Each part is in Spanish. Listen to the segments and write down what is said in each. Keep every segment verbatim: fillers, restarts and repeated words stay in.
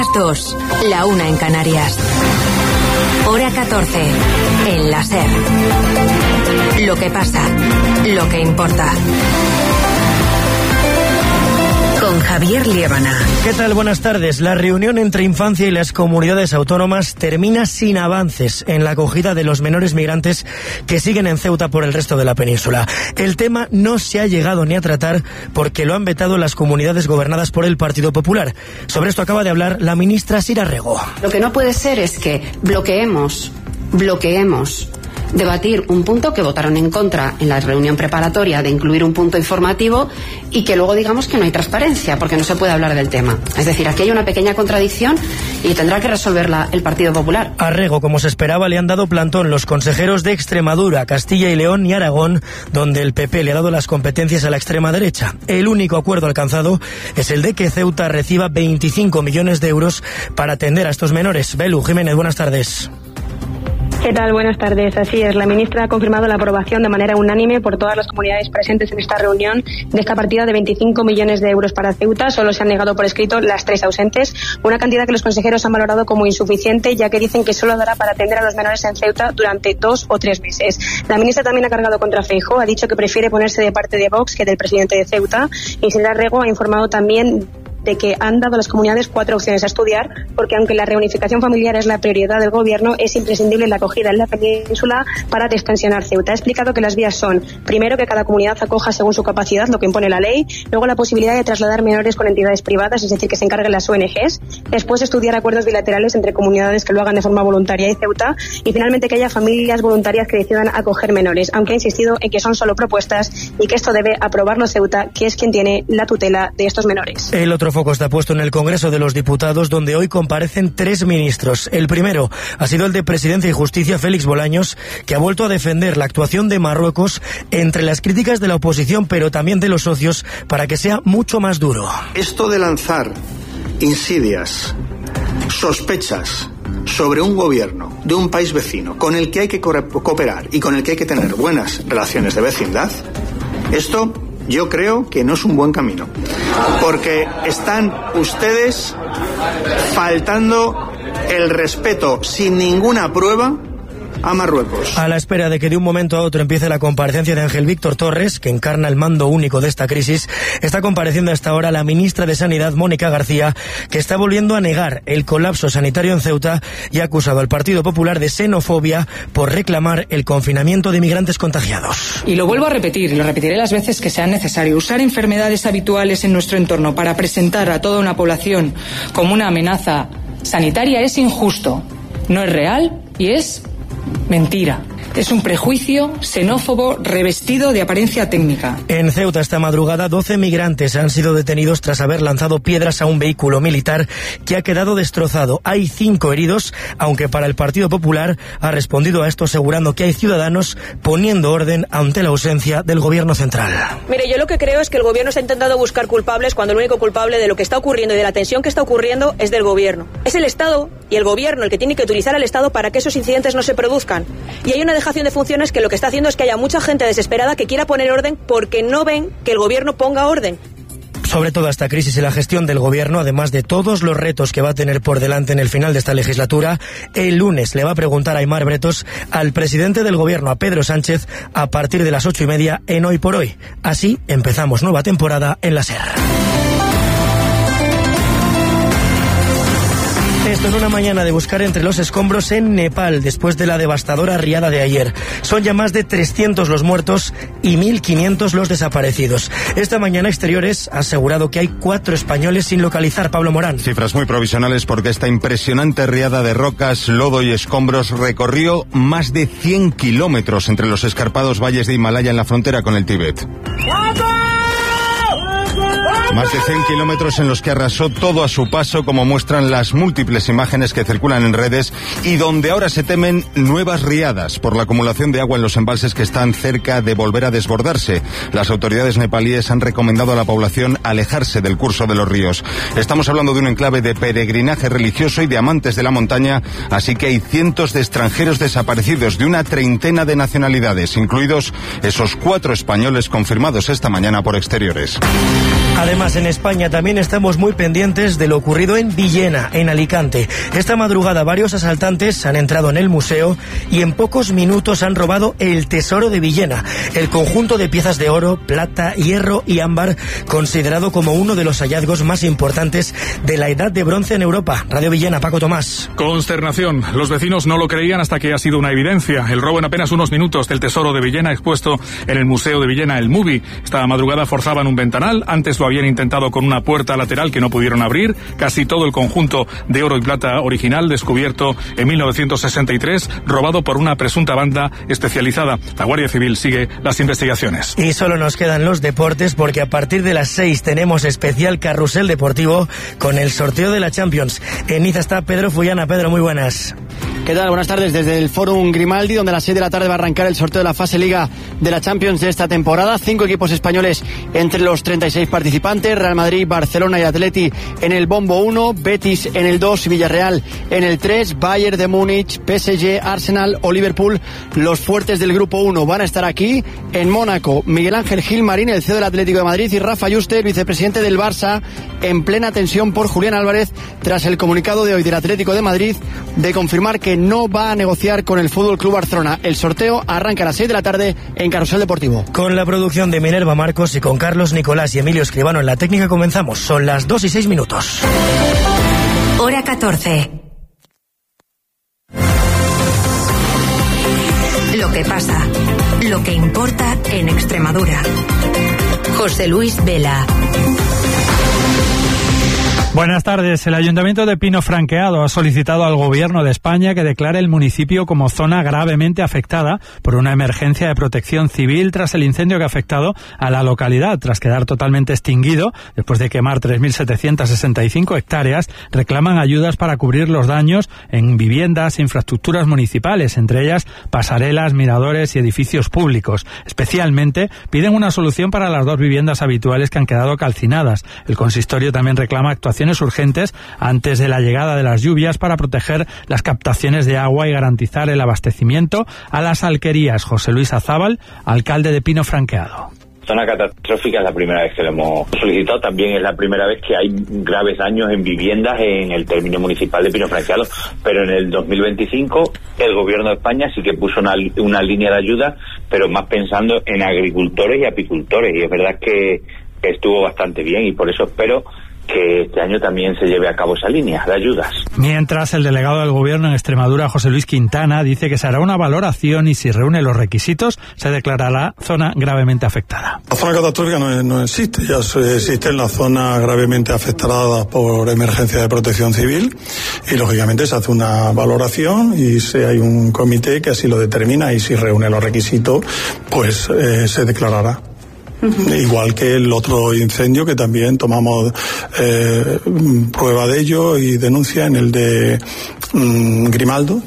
dos, la una en Canarias. Hora catorce, en la SER. Lo que pasa, lo que importa. Con Javier Liébana. ¿Qué tal? Buenas tardes. La reunión entre Infancia y las comunidades autónomas termina sin avances en la acogida de los menores migrantes que siguen en Ceuta por el resto de la península. El tema no se ha llegado ni a tratar porque lo han vetado las comunidades gobernadas por el Partido Popular. Sobre esto acaba de hablar la ministra Sira Rego. Lo que no puede ser es que bloqueemos, bloqueemos debatir un punto que votaron en contra en la reunión preparatoria de incluir un punto informativo y que luego digamos que no hay transparencia porque no se puede hablar del tema. Es decir, aquí hay una pequeña contradicción y tendrá que resolverla el Partido Popular. A Rego, como se esperaba, le han dado plantón los consejeros de Extremadura, Castilla y León y Aragón, donde el P P le ha dado las competencias a la extrema derecha. El único acuerdo alcanzado es el de que Ceuta reciba veinticinco millones de euros para atender a estos menores. Belu Jiménez, buenas tardes. ¿Qué tal? Buenas tardes. Así es, la ministra ha confirmado la aprobación de manera unánime por todas las comunidades presentes en esta reunión de esta partida de veinticinco millones de euros para Ceuta. Solo se han negado por escrito las tres ausentes, una cantidad que los consejeros han valorado como insuficiente, ya que dicen que solo dará para atender a los menores en Ceuta durante dos o tres meses. La ministra también ha cargado contra Feijóo, ha dicho que prefiere ponerse de parte de Vox que del presidente de Ceuta, y Sira Rego ha informado también de que han dado a las comunidades cuatro opciones a estudiar, porque aunque la reunificación familiar es la prioridad del gobierno, es imprescindible la acogida en la península para destensionar Ceuta. Ha explicado que las vías son, primero, que cada comunidad acoja según su capacidad, lo que impone la ley, luego la posibilidad de trasladar menores con entidades privadas, es decir, que se encarguen las O N Ges, después estudiar acuerdos bilaterales entre comunidades que lo hagan de forma voluntaria y Ceuta, y finalmente que haya familias voluntarias que decidan acoger menores, aunque ha insistido en que son solo propuestas y que esto debe aprobarlo Ceuta, que es quien tiene la tutela de estos menores. El otro foco está puesto en el Congreso de los Diputados, donde hoy comparecen tres ministros. El primero ha sido el de Presidencia y Justicia, Félix Bolaños, que ha vuelto a defender la actuación de Marruecos entre las críticas de la oposición, pero también de los socios, para que sea mucho más duro. Esto de lanzar insidias, sospechas sobre un gobierno de un país vecino con el que hay que cooperar y con el que hay que tener buenas relaciones de vecindad, esto yo creo que no es un buen camino, porque están ustedes faltando el respeto sin ninguna prueba a Marruecos. A la espera de que de un momento a otro empiece la comparecencia de Ángel Víctor Torres, que encarna el mando único de esta crisis, está compareciendo hasta ahora la ministra de Sanidad, Mónica García, que está volviendo a negar el colapso sanitario en Ceuta y ha acusado al Partido Popular de xenofobia por reclamar el confinamiento de inmigrantes contagiados. Y lo vuelvo a repetir, y lo repetiré las veces que sean necesario. Usar enfermedades habituales en nuestro entorno para presentar a toda una población como una amenaza sanitaria es injusto, no es real y es mentira. Es un prejuicio xenófobo revestido de apariencia técnica. En Ceuta esta madrugada doce migrantes han sido detenidos tras haber lanzado piedras a un vehículo militar que ha quedado destrozado. Hay cinco heridos, aunque para el Partido Popular ha respondido a esto asegurando que hay ciudadanos poniendo orden ante la ausencia del gobierno central. Mire, yo lo que creo es que el gobierno está intentando buscar culpables cuando el único culpable de lo que está ocurriendo y de la tensión que está ocurriendo es del gobierno. Es el Estado y el gobierno el que tiene que utilizar al Estado para que esos incidentes no se produzcan. Y hay una dejación de funciones que lo que está haciendo es que haya mucha gente desesperada que quiera poner orden porque no ven que el gobierno ponga orden. Sobre toda esta crisis y la gestión del gobierno, además de todos los retos que va a tener por delante en el final de esta legislatura, el lunes le va a preguntar a Aimar Bretos al presidente del gobierno, a Pedro Sánchez, a partir de las ocho y media en Hoy por Hoy. Así empezamos nueva temporada en la SER. Esto es una mañana de buscar entre los escombros en Nepal, después de la devastadora riada de ayer. Son ya más de trescientos los muertos y mil quinientos los desaparecidos. Esta mañana Exteriores ha asegurado que hay cuatro españoles sin localizar. Pablo Morán. Cifras muy provisionales porque esta impresionante riada de rocas, lodo y escombros recorrió más de cien kilómetros entre los escarpados valles de Himalaya en la frontera con el Tíbet. Más de cien kilómetros en los que arrasó todo a su paso, como muestran las múltiples imágenes que circulan en redes, y donde ahora se temen nuevas riadas por la acumulación de agua en los embalses que están cerca de volver a desbordarse. Las autoridades nepalíes han recomendado a la población alejarse del curso de los ríos. Estamos hablando de un enclave de peregrinaje religioso y de amantes de la montaña, así que hay cientos de extranjeros desaparecidos de una treintena de nacionalidades, incluidos esos cuatro españoles confirmados esta mañana por Exteriores. Además, en España también estamos muy pendientes de lo ocurrido en Villena, en Alicante. Esta madrugada varios asaltantes han entrado en el museo y en pocos minutos han robado el tesoro de Villena, el conjunto de piezas de oro, plata, hierro y ámbar, considerado como uno de los hallazgos más importantes de la Edad de Bronce en Europa. Radio Villena, Paco Tomás. Consternación. Los vecinos no lo creían hasta que ha sido una evidencia. El robo en apenas unos minutos del tesoro de Villena expuesto en el Museo de Villena, el MUBI. Esta madrugada forzaban un ventanal, antes lo habían intentado con una puerta lateral que no pudieron abrir. Casi todo el conjunto de oro y plata original descubierto en mil novecientos sesenta y tres, robado por una presunta banda especializada. La Guardia Civil sigue las investigaciones. Y solo nos quedan los deportes, porque a partir de las seis tenemos especial carrusel deportivo con el sorteo de la Champions. En Niza está Pedro Fullana. Pedro, muy buenas. ¿Qué tal? Buenas tardes desde el Fórum Grimaldi, donde a las seis de la tarde va a arrancar el sorteo de la fase Liga de la Champions de esta temporada. Cinco equipos españoles entre los treinta y seis participantes: Real Madrid, Barcelona y Atleti en el bombo uno, Betis en el dos, Villarreal en el tres, Bayern de Múnich, P S G, Arsenal o Liverpool. Los fuertes del grupo uno van a estar aquí. En Mónaco, Miguel Ángel Gilmarín, el C E O del Atlético de Madrid, y Rafa Yuste, el vicepresidente del Barça, en plena tensión por Julián Álvarez tras el comunicado de hoy del Atlético de Madrid de confirmar que no va a negociar con el F C Barcelona. El sorteo arranca a las seis de la tarde en Carrusel Deportivo. Con la producción de Minerva Marcos y con Carlos Nicolás y Emilio Escribano en la técnica comenzamos. Son las dos y seis minutos. Hora catorce. Lo que pasa, lo que importa en Extremadura. José Luis Vela. Buenas tardes. El Ayuntamiento de Pino Franqueado ha solicitado al Gobierno de España que declare el municipio como zona gravemente afectada por una emergencia de protección civil tras el incendio que ha afectado a la localidad. Tras quedar totalmente extinguido, después de quemar tres mil setecientas sesenta y cinco hectáreas, reclaman ayudas para cubrir los daños en viviendas e infraestructuras municipales, entre ellas pasarelas, miradores y edificios públicos. Especialmente piden una solución para las dos viviendas habituales que han quedado calcinadas. El consistorio también reclama actuaciones urgentes antes de la llegada de las lluvias para proteger las captaciones de agua y garantizar el abastecimiento a las alquerías. José Luis Azábal, alcalde de Pino Franqueado. Zona catastrófica es la primera vez que lo hemos solicitado, también es la primera vez que hay graves daños en viviendas en el término municipal de Pino Franqueado, pero en el dos mil veinticinco el Gobierno de España sí que puso una, una línea de ayuda, pero más pensando en agricultores y apicultores, y es verdad que estuvo bastante bien, y por eso espero que este año también se lleve a cabo esa línea de ayudas. Mientras, el delegado del Gobierno en Extremadura, José Luis Quintana, dice que se hará una valoración y si reúne los requisitos se declarará zona gravemente afectada. La zona catastrófica no, no existe, ya existen las zonas gravemente afectadas por emergencia de protección civil y lógicamente se hace una valoración y si hay un comité que así lo determina y si reúne los requisitos pues eh, se declarará. Uh-huh. Igual que el otro incendio que también tomamos eh, prueba de ello y denuncia en el de mm, Grimaldo,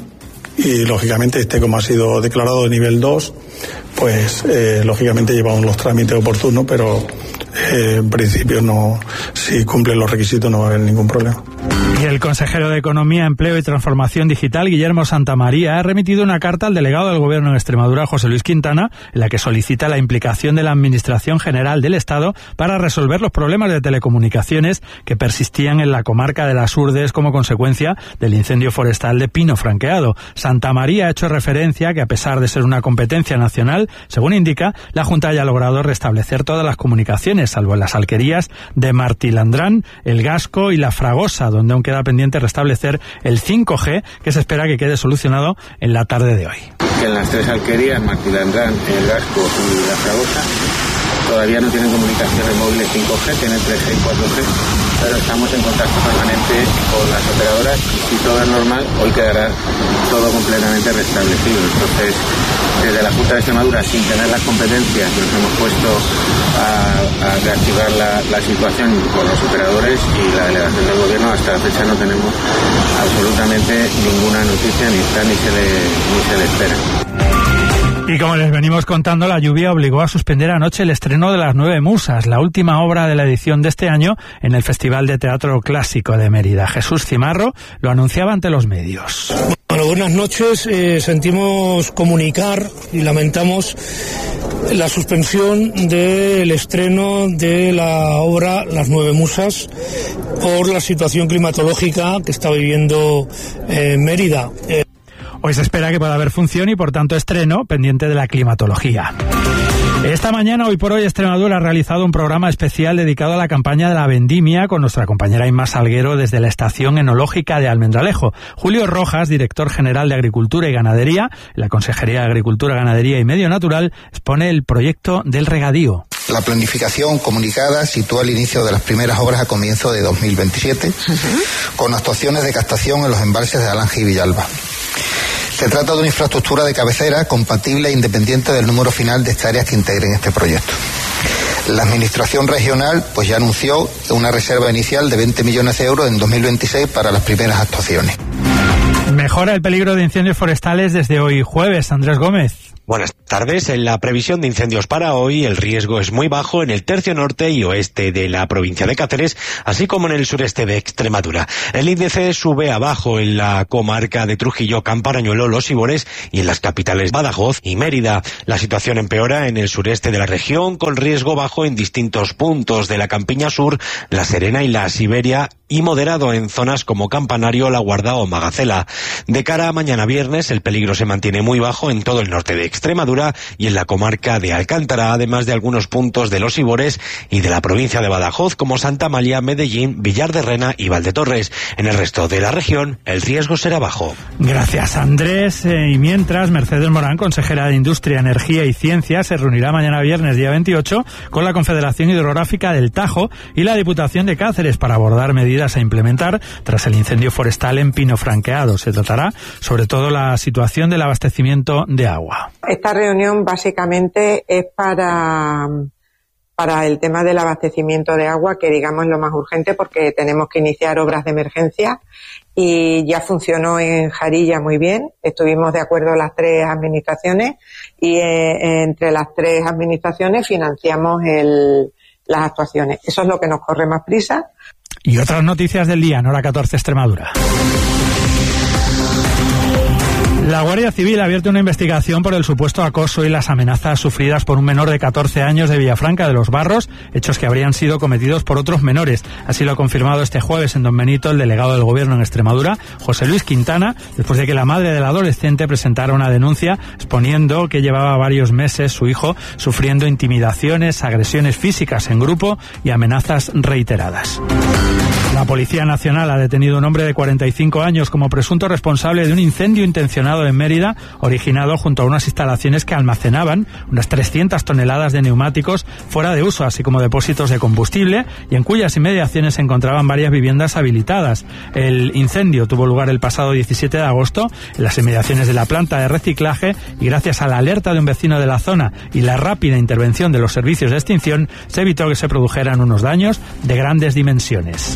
y lógicamente este, como ha sido declarado de nivel dos, pues eh, lógicamente llevamos los trámites oportunos, pero eh, en principio no, si cumplen los requisitos no va a haber ningún problema. Y el consejero de Economía, Empleo y Transformación Digital, Guillermo Santamaría, ha remitido una carta al delegado del Gobierno en Extremadura, José Luis Quintana, en la que solicita la implicación de la Administración General del Estado para resolver los problemas de telecomunicaciones que persistían en la comarca de las Urdes como consecuencia del incendio forestal de Pino Franqueado. Santamaría ha hecho referencia a que, a pesar de ser una competencia nacional, según indica, la Junta haya logrado restablecer todas las comunicaciones, salvo en las alquerías de Martilandrán, El Gasco y La Fragosa, donde aún queda pendiente restablecer el cinco G, que se espera que quede solucionado en la tarde de hoy. Que en las tres alquerías, Martilandrán, El Gasco y La Fragosa, todavía no tienen comunicaciones móviles cinco G, tienen tres G y cuatro G, pero estamos en contacto permanente con las operadoras y si todo es normal, hoy quedará todo completamente restablecido. Entonces, desde la Junta de Extremadura, sin tener las competencias, nos hemos puesto a, a reactivar la, la situación con los operadores y la delegación del Gobierno. Hasta la fecha no tenemos absolutamente ninguna noticia, ni está ni se le, ni se le espera. Y como les venimos contando, la lluvia obligó a suspender anoche el estreno de Las Nueve Musas, la última obra de la edición de este año en el Festival de Teatro Clásico de Mérida. Jesús Cimarro lo anunciaba ante los medios. Bueno, buenas noches. Eh, sentimos comunicar y lamentamos la suspensión del estreno de la obra Las Nueve Musas por la situación climatológica que está viviendo eh, Mérida. Eh... Hoy se espera que pueda haber función y, por tanto, estreno pendiente de la climatología. Esta mañana, Hoy por Hoy, Extremadura ha realizado un programa especial dedicado a la campaña de la vendimia con nuestra compañera Inma Salguero desde la Estación Enológica de Almendralejo. Julio Rojas, director general de Agricultura y Ganadería, en la Consejería de Agricultura, Ganadería y Medio Natural, expone el proyecto del regadío. La planificación comunicada sitúa el inicio de las primeras obras a comienzo de dos mil veintisiete, uh-huh. con actuaciones de captación en los embalses de Alange y Villalba. Se trata de una infraestructura de cabecera compatible e independiente del número final de hectáreas que integren este proyecto. La Administración Regional pues ya anunció una reserva inicial de veinte millones de euros en dos mil veintiséis para las primeras actuaciones. Mejora el peligro de incendios forestales desde hoy jueves. Andrés Gómez. Buenas tardes. En la previsión de incendios para hoy, el riesgo es muy bajo en el tercio norte y oeste de la provincia de Cáceres, así como en el sureste de Extremadura. El índice sube abajo en la comarca de Trujillo, Camparañuelo, Los Ibores y en las capitales Badajoz y Mérida. La situación empeora en el sureste de la región, con riesgo bajo en distintos puntos de la Campiña Sur, La Serena y la Siberia, y moderado en zonas como Campanario, La Guarda o Magacela. De cara a mañana viernes, el peligro se mantiene muy bajo en todo el norte de Extremadura y en la comarca de Alcántara, además de algunos puntos de Los Ibores y de la provincia de Badajoz, como Santa Amalia, Medellín, Villar de Rena y Valdetorres. En el resto de la región, el riesgo será bajo. Gracias, Andrés. Eh, y mientras, Mercedes Morán, consejera de Industria, Energía y Ciencia, se reunirá mañana viernes, día veintiocho, con la Confederación Hidrográfica del Tajo y la Diputación de Cáceres para abordar medidas a implementar tras el incendio forestal en Pino Franqueado. Se tratará sobre todo la situación del abastecimiento de agua. Esta reunión básicamente es para, para el tema del abastecimiento de agua, que digamos es lo más urgente porque tenemos que iniciar obras de emergencia y ya funcionó en Jarilla muy bien. Estuvimos de acuerdo las tres administraciones y eh, entre las tres administraciones financiamos el, las actuaciones. Eso es lo que nos corre más prisa. Y otras noticias del día en Hora catorce Extremadura. La Guardia Civil ha abierto una investigación por el supuesto acoso y las amenazas sufridas por un menor de catorce años de Villafranca de los Barros, hechos que habrían sido cometidos por otros menores. Así lo ha confirmado este jueves en Don Benito el delegado del Gobierno en Extremadura, José Luis Quintana, después de que la madre del adolescente presentara una denuncia exponiendo que llevaba varios meses su hijo sufriendo intimidaciones, agresiones físicas en grupo y amenazas reiteradas. La Policía Nacional ha detenido a un hombre de cuarenta y cinco años como presunto responsable de un incendio intencionado en Mérida, originado junto a unas instalaciones que almacenaban unas trescientas toneladas de neumáticos fuera de uso, así como depósitos de combustible, y en cuyas inmediaciones se encontraban varias viviendas habilitadas. El incendio tuvo lugar el pasado diecisiete de agosto en las inmediaciones de la planta de reciclaje y gracias a la alerta de un vecino de la zona y la rápida intervención de los servicios de extinción se evitó que se produjeran unos daños de grandes dimensiones.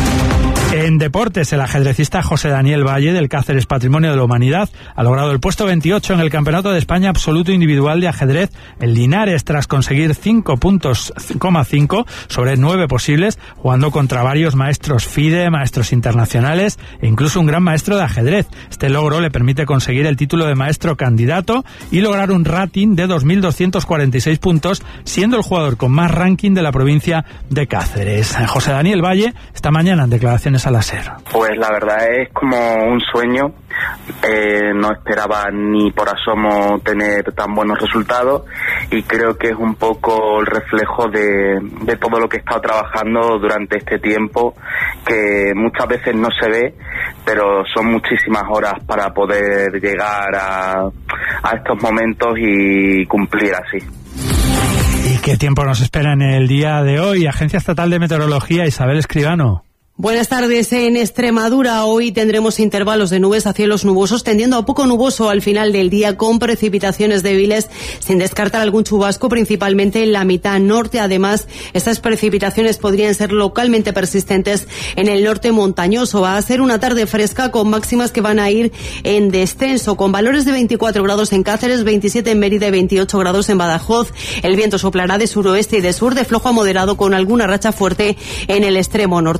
En deportes, el ajedrecista José Daniel Valle del Cáceres Patrimonio de la Humanidad ha logrado el puesto veintiocho en el Campeonato de España Absoluto Individual de Ajedrez en Linares tras conseguir cinco puntos coma cinco sobre nueve posibles, jugando contra varios maestros FIDE, maestros internacionales e incluso un gran maestro de ajedrez. Este logro le permite conseguir el título de maestro candidato y lograr un rating de dos mil doscientos cuarenta y seis puntos, siendo el jugador con más ranking de la provincia de Cáceres. José Daniel Valle esta mañana en declaraciones a la SER. Pues la verdad es como un sueño. Eh, no esperaba ni por asomo tener tan buenos resultados y creo que es un poco el reflejo de, de todo lo que he estado trabajando durante este tiempo, que muchas veces no se ve, pero son muchísimas horas para poder llegar a, a estos momentos y cumplir así. ¿Y qué tiempo nos espera en el día de hoy? Agencia Estatal de Meteorología, Isabel Escribano. Buenas tardes. En Extremadura hoy tendremos intervalos de nubes a cielos nubosos, tendiendo a poco nuboso al final del día, con precipitaciones débiles, sin descartar algún chubasco, principalmente en la mitad norte. Además, estas precipitaciones podrían ser localmente persistentes en el norte montañoso. Va a ser una tarde fresca con máximas que van a ir en descenso, con valores de veinticuatro grados en Cáceres, veintisiete en Mérida y veintiocho grados en Badajoz. El viento soplará de suroeste y de sur, de flojo a moderado, con alguna racha fuerte en el extremo norte. Mañana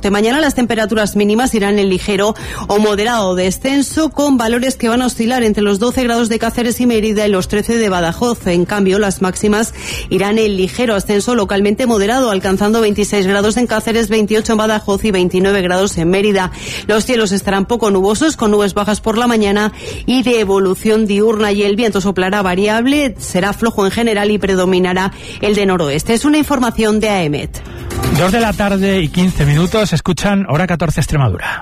Las temperaturas mínimas irán en ligero o moderado descenso, con valores que van a oscilar entre los doce grados de Cáceres y Mérida y los trece de Badajoz. En cambio, las máximas irán en ligero ascenso, localmente moderado, alcanzando veintiséis grados en Cáceres, veintiocho en Badajoz y veintinueve grados en Mérida. Los cielos estarán poco nubosos, con nubes bajas por la mañana y de evolución diurna, y el viento soplará variable, será flojo en general y predominará el de noroeste. Es una información de AEMET. Dos de la tarde y quince minutos, escuchan Hora catorce Extremadura.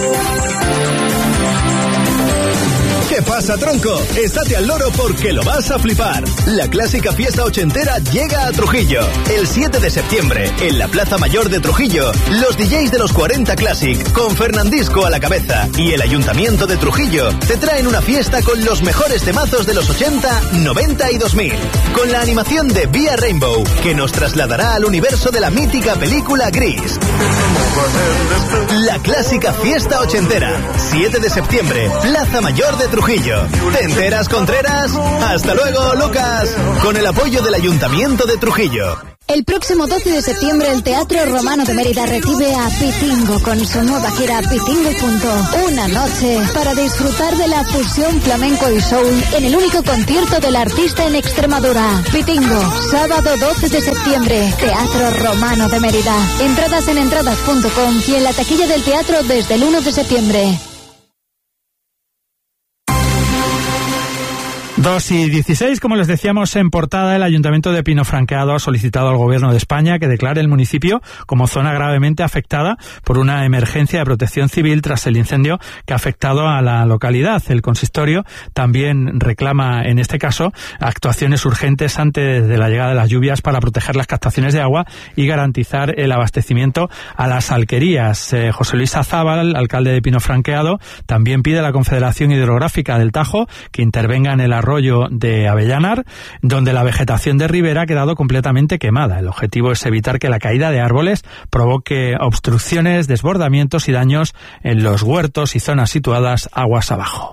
¿Qué pasa, tronco? Estate al loro porque lo vas a flipar. La clásica fiesta ochentera llega a Trujillo. El siete de septiembre, en la Plaza Mayor de Trujillo, los D Js de los cuarenta Classic, con Fernandisco a la cabeza, y el Ayuntamiento de Trujillo, te traen una fiesta con los mejores temazos de los ochenta, noventa y dos mil. Con la animación de Vía Rainbow, que nos trasladará al universo de la mítica película Gris. La clásica fiesta ochentera, siete de septiembre, Plaza Mayor de Trujillo. ¿Te enteras, Contreras? Hasta luego, Lucas. Con el apoyo del Ayuntamiento de Trujillo. El próximo doce de septiembre el Teatro Romano de Mérida recibe a Pitingo con su nueva gira Pitingo. Una noche para disfrutar de la fusión flamenco y soul en el único concierto del artista en Extremadura. Pitingo, sábado doce de septiembre, Teatro Romano de Mérida. Entradas en entradas punto com y en la taquilla del teatro desde el uno de septiembre. Dos y dieciséis, como les decíamos en portada, el Ayuntamiento de Pino Franqueado ha solicitado al Gobierno de España que declare el municipio como zona gravemente afectada por una emergencia de protección civil tras el incendio que ha afectado a la localidad. El consistorio también reclama, en este caso, actuaciones urgentes antes de la llegada de las lluvias para proteger las captaciones de agua y garantizar el abastecimiento a las alquerías. Eh, José Luis Azábal, alcalde de Pino Franqueado, también pide a la Confederación Hidrográfica del Tajo que intervenga en el arroyo de Avellanar, donde la vegetación de ribera ha quedado completamente quemada. El objetivo es evitar que la caída de árboles provoque obstrucciones, desbordamientos y daños en los huertos y zonas situadas aguas abajo.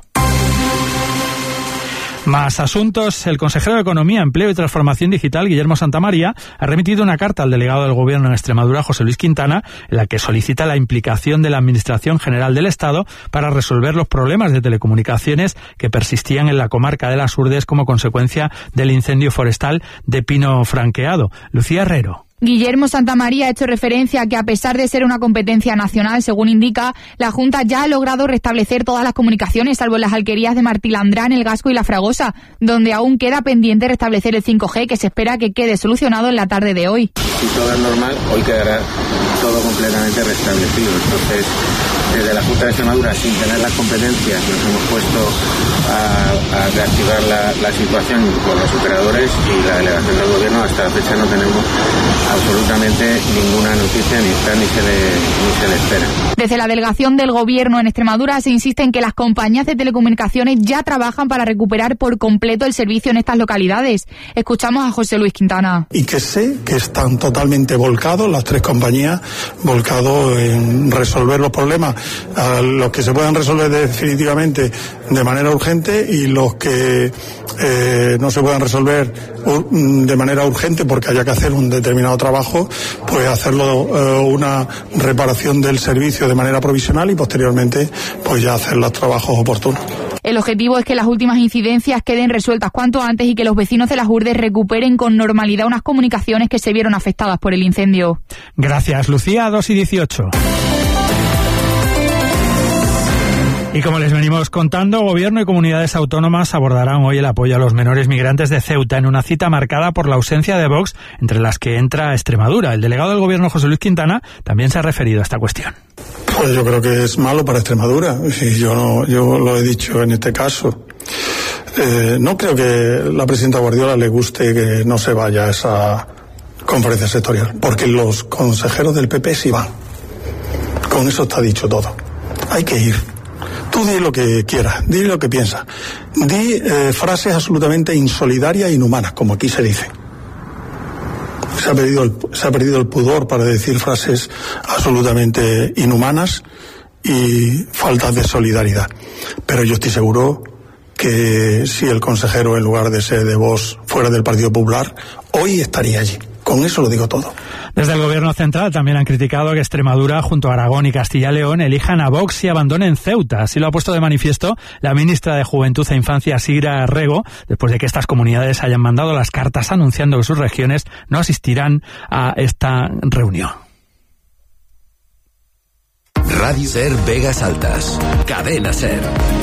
Más asuntos. El consejero de Economía, Empleo y Transformación Digital, Guillermo Santamaría, ha remitido una carta al delegado del Gobierno en Extremadura, José Luis Quintana, en la que solicita la implicación de la Administración General del Estado para resolver los problemas de telecomunicaciones que persistían en la comarca de las Urdes como consecuencia del incendio forestal de Pino Franqueado. Lucía Herrero. Guillermo Santamaría ha hecho referencia a que, a pesar de ser una competencia nacional, según indica, la Junta ya ha logrado restablecer todas las comunicaciones, salvo en las alquerías de Martilandrán, El Gasco y La Fragosa, donde aún queda pendiente restablecer el cinco G, que se espera que quede solucionado en la tarde de hoy. Si todo es normal, hoy quedará todo completamente restablecido. Entonces, desde la Junta de Extremadura, sin tener las competencias, nos hemos puesto a, a reactivar la, la situación con los operadores y la delegación del Gobierno. Hasta la fecha no tenemos absolutamente ninguna noticia, ni está ni se le, ni se le espera. Desde la delegación del Gobierno en Extremadura se insiste en que las compañías de telecomunicaciones ya trabajan para recuperar por completo el servicio en estas localidades. Escuchamos a José Luis Quintana. Y que sé que están totalmente volcados, las tres compañías, volcados en resolver los problemas, a los que se puedan resolver definitivamente de manera urgente y los que eh, no se puedan resolver de manera urgente porque haya que hacer un determinado trabajo, pues hacerlo eh, una reparación del servicio de manera provisional y posteriormente pues ya hacer los trabajos oportunos. El objetivo es que las últimas incidencias queden resueltas cuanto antes y que los vecinos de las Urdes recuperen con normalidad unas comunicaciones que se vieron afectadas por el incendio. Gracias, Lucía. Dos y dieciocho. Y como les venimos contando, Gobierno y comunidades autónomas abordarán hoy el apoyo a los menores migrantes de Ceuta en una cita marcada por la ausencia de Vox, entre las que entra Extremadura. El delegado del Gobierno, José Luis Quintana, también se ha referido a esta cuestión. Pues yo creo que es malo para Extremadura, y yo, no, yo lo he dicho en este caso. Eh, no creo que la presidenta Guardiola le guste que no se vaya a esa conferencia sectorial, porque los consejeros del P P sí van. Con eso está dicho todo. Hay que ir. Tú di lo que quieras, di lo que piensas. Di eh, frases absolutamente insolidarias e inhumanas, como aquí se dice. Se ha, perdido el, se ha perdido el pudor para decir frases absolutamente inhumanas y faltas de solidaridad. Pero yo estoy seguro que si el consejero, en lugar de ser de Vox, fuera del Partido Popular, hoy estaría allí. Con eso lo digo todo. Desde el Gobierno central también han criticado que Extremadura, junto a Aragón y Castilla y León, elijan a Vox y abandonen Ceuta. Así lo ha puesto de manifiesto la ministra de Juventud e Infancia, Sira Rego, después de que estas comunidades hayan mandado las cartas anunciando que sus regiones no asistirán a esta reunión. Radio Ser Vegas Altas. Cadena Ser.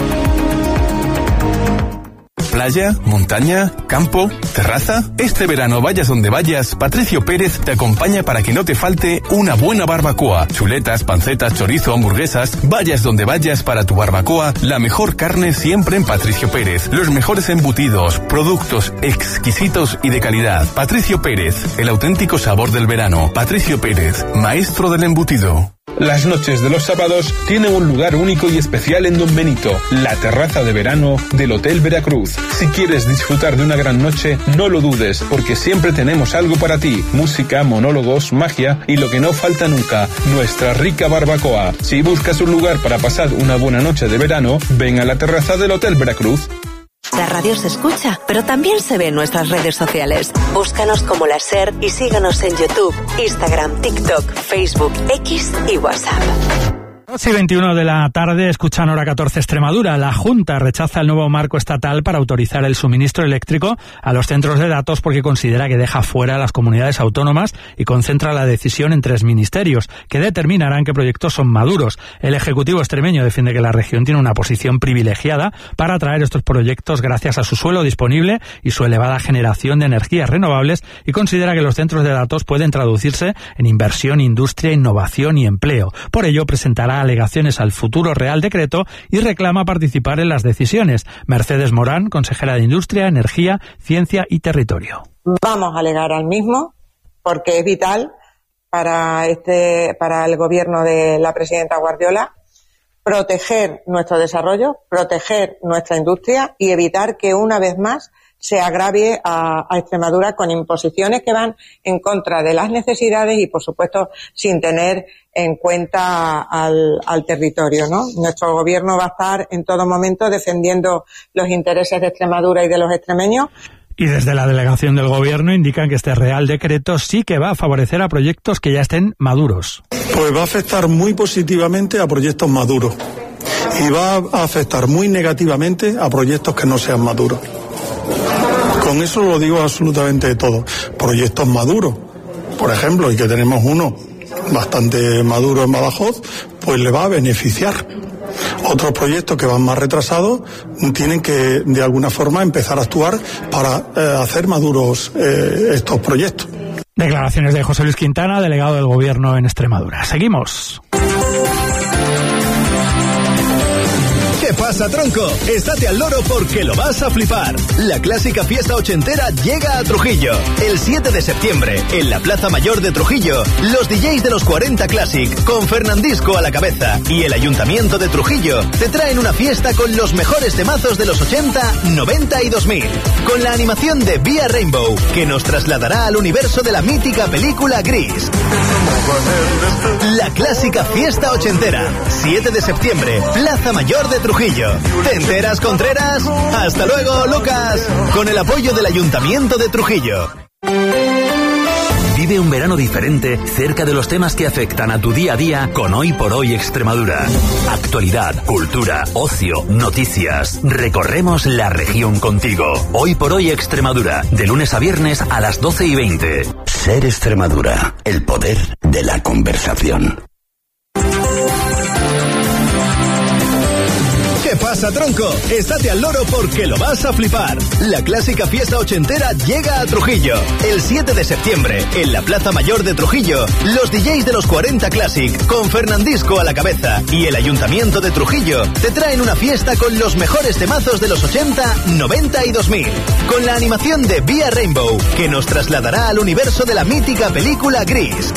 Playa, montaña, campo, terraza. Este verano, vayas donde vayas, Patricio Pérez te acompaña para que no te falte una buena barbacoa. Chuletas, pancetas, chorizo, hamburguesas. Vayas donde vayas para tu barbacoa, la mejor carne siempre en Patricio Pérez. Los mejores embutidos, productos exquisitos y de calidad. Patricio Pérez, el auténtico sabor del verano. Patricio Pérez, maestro del embutido. Las noches de los sábados tienen un lugar único y especial en Don Benito, la terraza de verano del Hotel Veracruz. Si quieres disfrutar de una gran noche, no lo dudes, porque siempre tenemos algo para ti. Música, monólogos, magia y lo que no falta nunca, nuestra rica barbacoa. Si buscas un lugar para pasar una buena noche de verano, ven a la terraza del Hotel Veracruz. La radio se escucha, pero también se ve en nuestras redes sociales. Búscanos como La Ser y síganos en YouTube, Instagram, TikTok, Facebook, X y WhatsApp. dos y veintiuno de la tarde, escuchan Hora catorce Extremadura. La Junta rechaza el nuevo marco estatal para autorizar el suministro eléctrico a los centros de datos porque considera que deja fuera a las comunidades autónomas y concentra la decisión en tres ministerios, que determinarán qué proyectos son maduros. El Ejecutivo extremeño defiende que la región tiene una posición privilegiada para atraer estos proyectos gracias a su suelo disponible y su elevada generación de energías renovables, y considera que los centros de datos pueden traducirse en inversión, industria, innovación y empleo. Por ello, presentará alegaciones al futuro Real Decreto y reclama participar en las decisiones. Mercedes Morán, consejera de Industria, Energía, Ciencia y Territorio. Vamos a alegar al mismo porque es vital para este, para el gobierno de la presidenta Guardiola proteger nuestro desarrollo, proteger nuestra industria y evitar que una vez más se agravie a, a Extremadura con imposiciones que van en contra de las necesidades y, por supuesto, sin tener en cuenta al, al territorio, ¿no? Nuestro gobierno va a estar en todo momento defendiendo los intereses de Extremadura y de los extremeños. Y desde la delegación del Gobierno indican que este Real Decreto sí que va a favorecer a proyectos que ya estén maduros. Pues va a afectar muy positivamente a proyectos maduros y va a afectar muy negativamente a proyectos que no sean maduros. Con eso lo digo absolutamente todo. Proyectos maduros, por ejemplo, y que tenemos uno bastante maduro en Badajoz, pues le va a beneficiar. Otros proyectos que van más retrasados tienen que, de alguna forma, empezar a actuar para eh, hacer maduros eh, estos proyectos. Declaraciones de José Luis Quintana, delegado del Gobierno en Extremadura. Seguimos. ¿Qué pasa, tronco? Estate al loro porque lo vas a flipar. La clásica fiesta ochentera llega a Trujillo. El siete de septiembre, en la Plaza Mayor de Trujillo, los D Js de los cuarenta Classic, con Fernandisco a la cabeza, y el Ayuntamiento de Trujillo, te traen una fiesta con los mejores temazos de los ochenta, noventa y dos mil. Con la animación de Vía Rainbow, que nos trasladará al universo de la mítica película Gris. La clásica fiesta ochentera, siete de septiembre, Plaza Mayor de Trujillo. ¿Te enteras, Contreras? Hasta luego, Lucas. Con el apoyo del Ayuntamiento de Trujillo. Vive un verano diferente cerca de los temas que afectan a tu día a día con Hoy por Hoy Extremadura. Actualidad, cultura, ocio, noticias. Recorremos la región contigo. Hoy por Hoy Extremadura, de lunes a viernes a las doce y veinte. Ser Extremadura, el poder de la conversación. ¿Qué pasa, tronco? Estate al loro porque lo vas a flipar. La clásica fiesta ochentera llega a Trujillo. El siete de septiembre, en la Plaza Mayor de Trujillo, los D Js de los cuarenta Classic, con Fernandisco a la cabeza, y el Ayuntamiento de Trujillo, te traen una fiesta con los mejores temazos de los ochenta, noventa y dos mil. Con la animación de Vía Rainbow, que nos trasladará al universo de la mítica película Gris.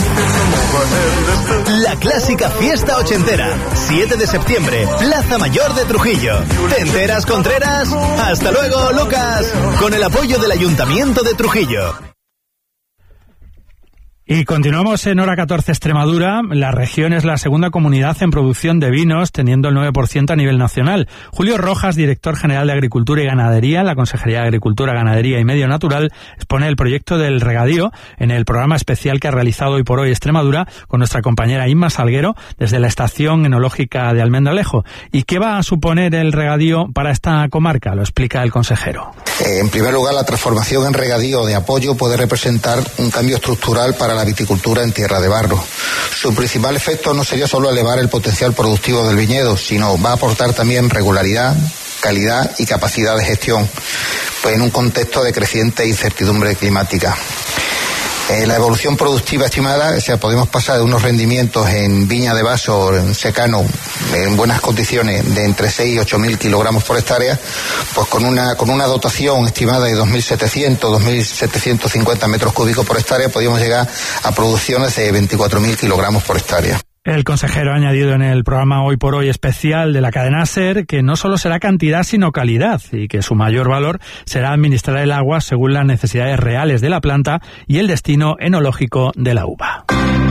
La clásica fiesta ochentera, siete de septiembre, Plaza Mayor de Trujillo. ¿Te enteras, Contreras? Hasta luego, Lucas. Con el apoyo del Ayuntamiento de Trujillo. Y continuamos en Hora catorce Extremadura. La región es la segunda comunidad en producción de vinos, teniendo el nueve por ciento a nivel nacional. Julio Rojas, director general de Agricultura y Ganadería en la Consejería de Agricultura, Ganadería y Medio Natural, expone el proyecto del regadío en el programa especial que ha realizado Hoy por Hoy Extremadura con nuestra compañera Inma Salguero desde la Estación Enológica de Almendralejo. ¿Y qué va a suponer el regadío para esta comarca? Lo explica el consejero. Eh, en primer lugar, la transformación en regadío de apoyo puede representar un cambio estructural para la viticultura en tierra de barro. Su principal efecto no sería solo elevar el potencial productivo del viñedo, sino va a aportar también regularidad, calidad y capacidad de gestión, pues en un contexto de creciente incertidumbre climática. Eh, la evolución productiva estimada, o sea, podemos pasar de unos rendimientos en viña de vaso, en secano, en buenas condiciones, de entre seis y ocho mil kilogramos por hectárea, pues con una con una dotación estimada de dos mil setecientos, dos mil setecientos cincuenta metros cúbicos por hectárea, podríamos llegar a producciones de veinticuatro mil kilogramos por hectárea. El consejero ha añadido en el programa Hoy por Hoy especial de la cadena SER que no solo será cantidad sino calidad y que su mayor valor será administrar el agua según las necesidades reales de la planta y el destino enológico de la uva.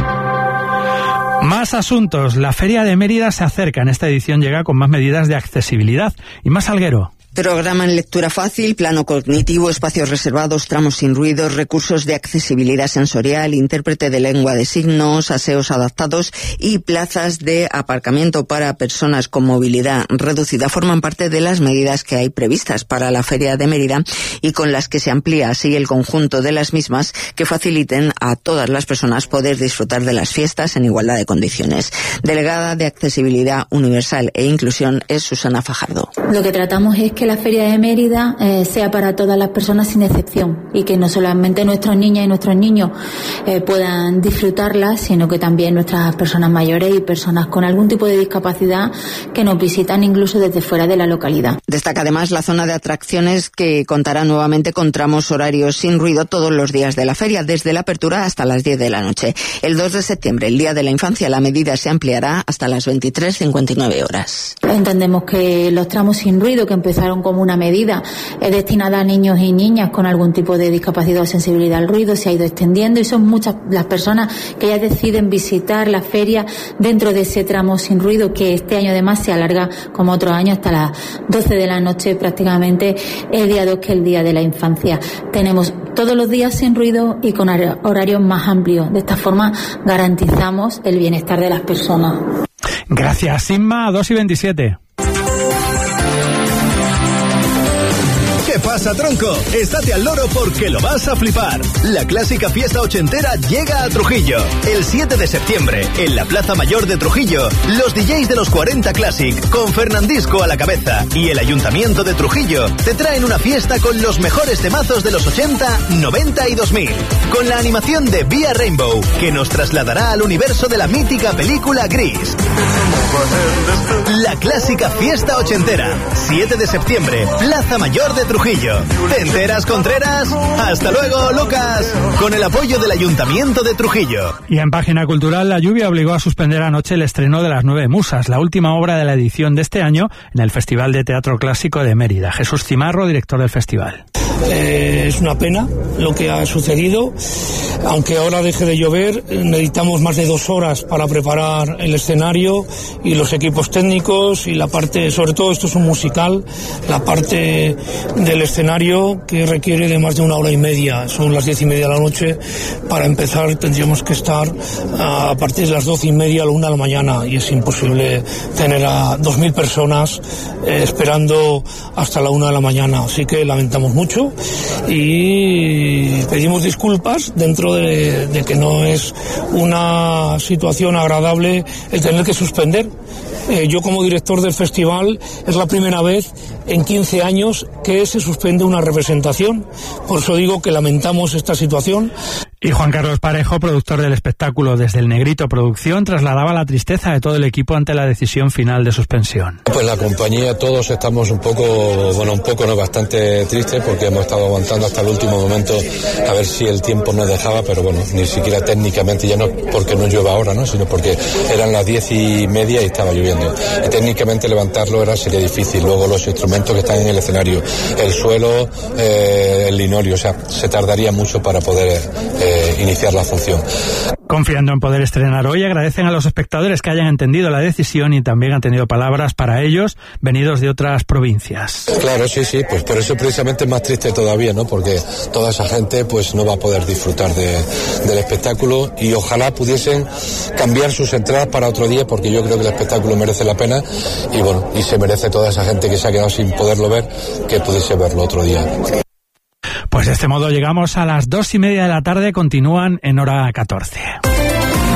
Más asuntos. La Feria de Mérida se acerca. En esta edición llega con más medidas de accesibilidad. Y más Salguero. Programa en lectura fácil, plano cognitivo, espacios reservados, tramos sin ruido, recursos de accesibilidad sensorial, intérprete de lengua de signos, aseos adaptados y plazas de aparcamiento para personas con movilidad reducida forman parte de las medidas que hay previstas para la Feria de Mérida y con las que se amplía así el conjunto de las mismas que faciliten a todas las personas poder disfrutar de las fiestas en igualdad de condiciones. Delegada de Accesibilidad Universal e Inclusión es Susana Fajardo. Lo que tratamos es que que la Feria de Mérida eh, sea para todas las personas sin excepción y que no solamente nuestras niñas y nuestros niños eh, puedan disfrutarla, sino que también nuestras personas mayores y personas con algún tipo de discapacidad que nos visitan incluso desde fuera de la localidad. Destaca además la zona de atracciones que contará nuevamente con tramos horarios sin ruido todos los días de la feria, desde la apertura hasta las diez de la noche. El dos de septiembre, el Día de la Infancia, la medida se ampliará hasta las veintitrés cincuenta y nueve horas. Entendemos que los tramos sin ruido, que empezaron como una medida eh, destinada a niños y niñas con algún tipo de discapacidad o sensibilidad al ruido, se ha ido extendiendo y son muchas las personas que ya deciden visitar la feria dentro de ese tramo sin ruido, que este año además se alarga como otros años hasta las doce de la noche, prácticamente el día dos, que es el Día de la Infancia. Tenemos todos los días sin ruido y con horarios más amplios. De esta forma garantizamos el bienestar de las personas. Gracias, Inma. dos y veintisiete. ¿Qué pasa, tronco? Estate al loro porque lo vas a flipar. La clásica fiesta ochentera llega a Trujillo. El siete de septiembre, en la Plaza Mayor de Trujillo, los D Js de los cuarenta Classic, con Fernandisco a la cabeza, y el Ayuntamiento de Trujillo, te traen una fiesta con los mejores temazos de los ochenta, noventa y dos mil. Con la animación de Vía Rainbow, que nos trasladará al universo de la mítica película Gris. La clásica fiesta ochentera. siete de septiembre, Plaza Mayor de Trujillo. ¿Te enteras, Contreras? Hasta luego, Lucas. Con el apoyo del Ayuntamiento de Trujillo. Y en Página Cultural, la lluvia obligó a suspender anoche el estreno de Las Nueve Musas, la última obra de la edición de este año en el Festival de Teatro Clásico de Mérida. Jesús Cimarro, director del festival. Eh, es una pena lo que ha sucedido. Aunque ahora deje de llover, necesitamos más de dos horas para preparar el escenario y los equipos técnicos y la parte, sobre todo esto es un musical, la parte del escenario que requiere de más de una hora y media. Son las diez y media de la noche. Para empezar tendríamos que estar a partir de las doce y media a la una de la mañana y es imposible tener a dos mil personas eh, esperando hasta la una de la mañana. Así que lamentamos mucho y pedimos disculpas dentro de, de que no es una situación agradable el tener que suspender. Eh, yo como director del festival es la primera vez en quince años que se suspende una representación, por eso digo que lamentamos esta situación. Y Juan Carlos Parejo, productor del espectáculo Desde el Negrito Producción, trasladaba la tristeza de todo el equipo ante la decisión final de suspensión. Pues la compañía, todos estamos un poco, bueno, un poco no, bastante tristes porque hemos estado aguantando hasta el último momento a ver si el tiempo nos dejaba, pero bueno, ni siquiera técnicamente, ya no porque no llueva ahora, ¿no? Sino porque eran las diez y media y estaba lloviendo. Y técnicamente levantarlo era sería difícil. Luego los instrumentos que están en el escenario, el suelo, eh, el linoleo, o sea, se tardaría mucho para poder eh, eh, iniciar la función. Confiando en poder estrenar hoy, agradecen a los espectadores que hayan entendido la decisión y también han tenido palabras para ellos, venidos de otras provincias. Claro, sí, sí, pues por eso precisamente es más triste todavía, ¿no? Porque toda esa gente pues no va a poder disfrutar de, del espectáculo y ojalá pudiesen cambiar sus entradas para otro día, porque yo creo que el espectáculo merece la pena y bueno, y se merece toda esa gente que se ha quedado sin poderlo ver, que pudiese verlo otro día. Pues de este modo llegamos a las dos y media de la tarde, continúan en hora catorce.